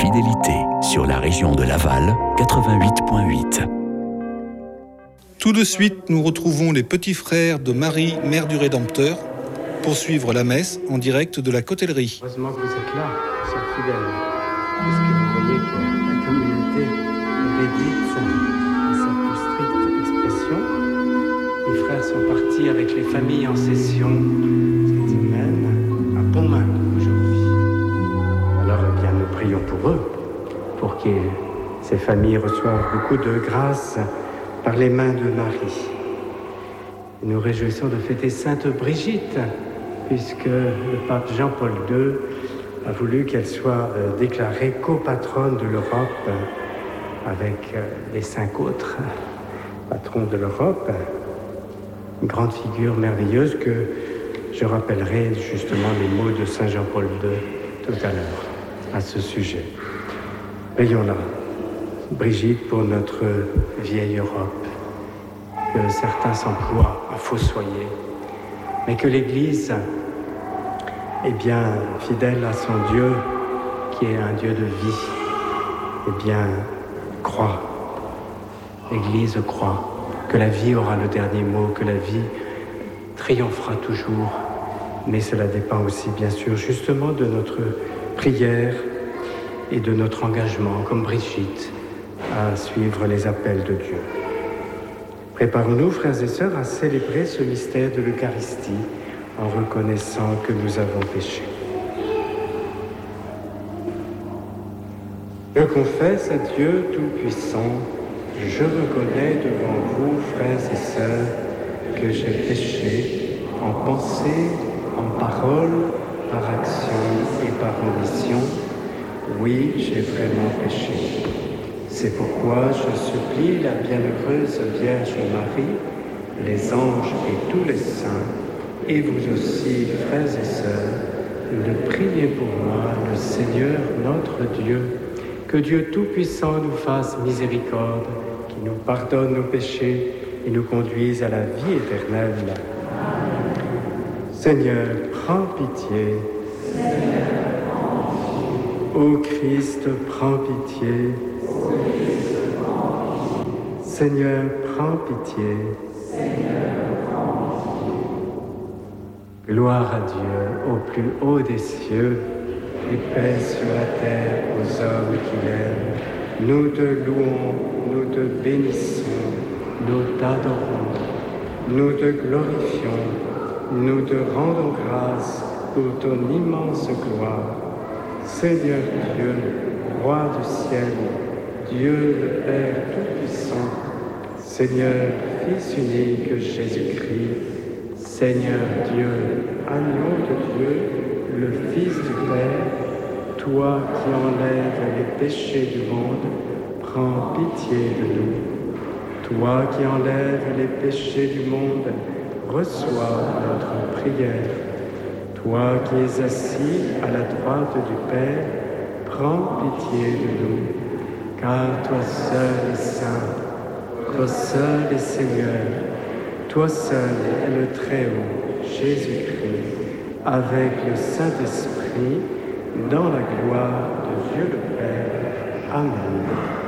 fidélité sur la région de Laval, 88.8. Tout de suite, nous retrouvons les petits frères de Marie, Mère du Rédempteur, pour suivre la messe en direct de la Cotellerie. Heureusement que vous êtes là, chers fidèles, parce que vous voyez que la communauté est réduite à sa plus stricte expression. Les frères sont partis avec les familles en session cette semaine à Pontmain aujourd'hui. Alors, eh bien, nous prions pour eux, pour que ces familles reçoivent beaucoup de grâce par les mains de Marie. Et nous réjouissons de fêter Sainte Brigitte, puisque le pape Jean-Paul II a voulu qu'elle soit déclarée copatronne de l'Europe avec les 5 autres patrons de l'Europe. Une grande figure merveilleuse que je rappellerai justement les mots de Saint Jean-Paul II tout à l'heure à ce sujet. Veillons-la, Brigitte, pour notre vieille Europe, que certains s'emploient à fossoyer, mais que l'Église est bien fidèle à son Dieu, qui est un Dieu de vie, eh bien, croit. L'Église croit que la vie aura le dernier mot, que la vie triomphera toujours, mais cela dépend aussi, bien sûr, justement de notre prière et de notre engagement, comme Brigitte, à suivre les appels de Dieu. Préparons-nous, frères et sœurs, à célébrer ce mystère de l'Eucharistie en reconnaissant que nous avons péché. Je confesse à Dieu Tout-Puissant, je reconnais devant vous, frères et sœurs, que j'ai péché en pensée, en parole, par action et par omission. Oui, j'ai vraiment péché. C'est pourquoi je supplie la bienheureuse Vierge Marie, les anges et tous les saints, et vous aussi, frères et sœurs, de prier pour moi le Seigneur notre Dieu, que Dieu Tout-Puissant nous fasse miséricorde, qui nous pardonne nos péchés et nous conduise à la vie éternelle. Seigneur, prends pitié. Ô Christ, prends pitié. Seigneur, prends pitié. Gloire à Dieu au plus haut des cieux et paix sur la terre aux hommes qu'il aime. Nous te louons, nous te bénissons, nous t'adorons, nous te glorifions, nous te rendons grâce pour ton immense gloire. Seigneur Dieu, Roi du ciel, Dieu le Père Tout-Puissant, Seigneur, Fils unique Jésus-Christ, Seigneur Dieu, Agneau de Dieu, le Fils du Père, toi qui enlèves les péchés du monde, prends pitié de nous. Toi qui enlèves les péchés du monde, reçois notre prière. Toi qui es assis à la droite du Père, prends pitié de nous, car toi seul es saint, toi seul es Seigneur, toi seul est le Très-Haut, Jésus-Christ, avec le Saint-Esprit, dans la gloire de Dieu le Père. Amen.